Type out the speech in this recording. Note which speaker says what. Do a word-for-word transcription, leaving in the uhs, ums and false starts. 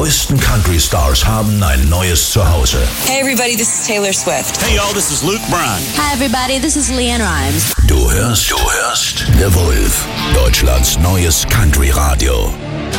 Speaker 1: neuesten Country-Stars haben ein neues Zuhause.
Speaker 2: Hey everybody, this is Taylor Swift.
Speaker 3: Hey y'all, this is Luke Bryan.
Speaker 4: Hi everybody, this is Leanne Rimes.
Speaker 1: Du hörst, du hörst The Wolf, Deutschlands neues Country-Radio.